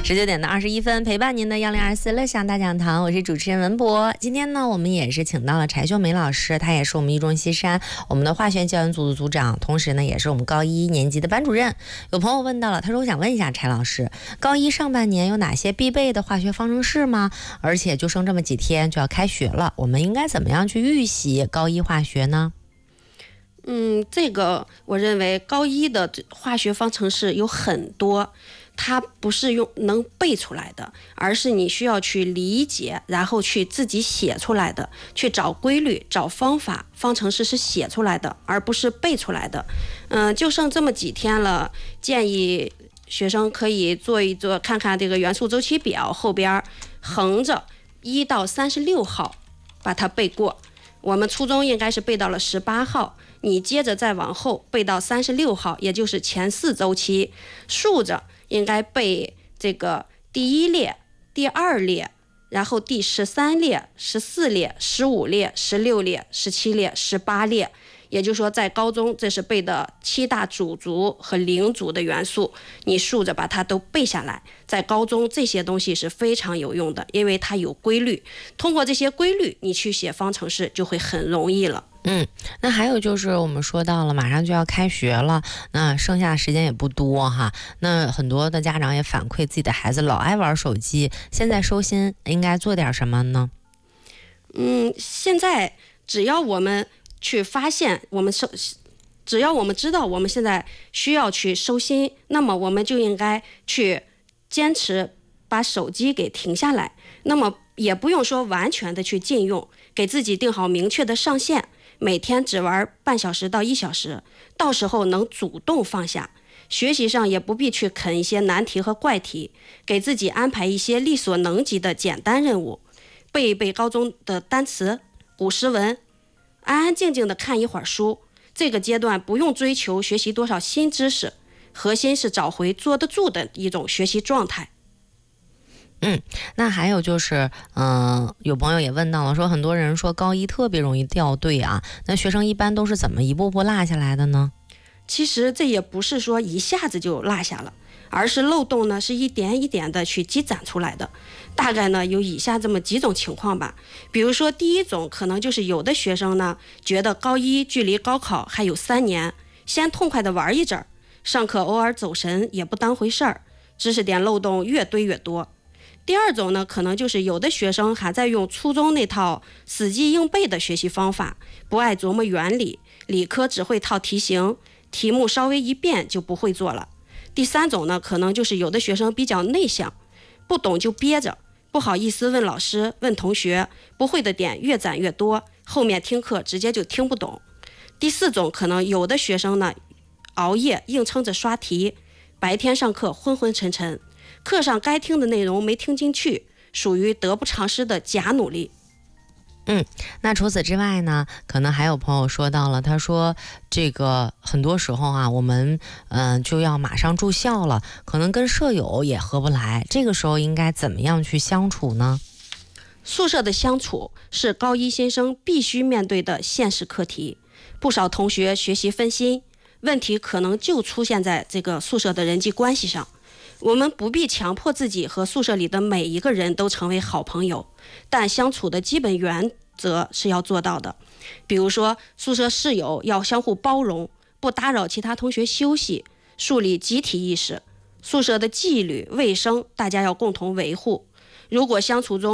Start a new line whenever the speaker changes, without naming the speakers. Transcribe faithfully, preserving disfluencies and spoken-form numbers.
十九点的二十一分，陪伴您的幺零二四乐享大讲堂，我是主持人文博。今天呢，我们也是请到了柴秀梅老师，她也是我们一中西山我们的化学教研组的组长，同时呢，也是我们高一年级的班主任。有朋友问到了，他说我想问一下柴老师，高一上半年有哪些必备的化学方程式吗？而且就剩这么几天就要开学了，我们应该怎么样去预习高一化学呢？
嗯，这个我认为高一的化学方程式有很多，它不是用能背出来的，而是你需要去理解，然后去自己写出来的，去找规律、找方法。方程式是写出来的，而不是背出来的。嗯，就剩这么几天了，建议学生可以做一做，看看这个元素周期表后边横着一到三十六号，把它背过。我们初中应该是背到了十八号，你接着再往后背到三十六号，也就是前四周期，竖着应该背这个第一列、第二列，然后第十三列、十四列、十五列、十六列、十七列、十八列。也就是说，在高中这是背的七大主族和零族的元素，你竖着把它都背下来。在高中这些东西是非常有用的，因为它有规律。通过这些规律，你去写方程式就会很容易了。
嗯，那还有就是我们说到了马上就要开学了，那剩下的时间也不多哈。那很多的家长也反馈自己的孩子老爱玩手机，现在收心应该做点什么呢？
嗯，现在只要我们去发现，我们收，只要我们知道我们现在需要去收心，那么我们就应该去坚持把手机给停下来。那么也不用说完全的去禁用，给自己定好明确的上限，每天只玩半小时到一小时，到时候能主动放下。学习上也不必去啃一些难题和怪题，给自己安排一些力所能及的简单任务，背一背高中的单词、古诗文，安安静静的看一会儿书。这个阶段不用追求学习多少新知识，核心是找回坐得住的一种学习状态。
嗯，那还有就是，嗯、呃，有朋友也问到了，说很多人说高一特别容易掉队啊，那学生一般都是怎么一步步落下来的呢？
其实这也不是说一下子就落下了，而是漏洞呢是一点一点的去积攒出来的。大概呢有以下这么几种情况吧。比如说第一种，可能就是有的学生呢觉得高一距离高考还有三年，先痛快的玩一阵儿，上课偶尔走神也不当回事儿，知识点漏洞越堆越多。第二种呢，可能就是有的学生还在用初中那套死记硬背的学习方法，不爱琢磨原理，理科只会套题型，题目稍微一变就不会做了。第三种呢，可能就是有的学生比较内向，不懂就憋着，不好意思问老师问同学，不会的点越攒越多，后面听课直接就听不懂。第四种，可能有的学生呢熬夜硬撑着刷题，白天上课昏昏沉沉，课上该听的内容没听进去，属于得不偿失的假努力。
嗯，那除此之外呢，可能还有朋友说到了，他说这个很多时候啊，我们嗯、呃、就要马上住校了，可能跟舍友也合不来，这个时候应该怎么样去相处呢？
宿舍的相处是高一新生必须面对的现实课题，不少同学学习分心，问题可能就出现在这个宿舍的人际关系上。我们不必强迫自己和宿舍里的每一个人都成为好朋友，但相处的基本原则是要做到的。比如说，宿舍室友要相互包容，不打扰其他同学休息，树立集体意识。宿舍的纪律、卫生，大家要共同维护。如果相处中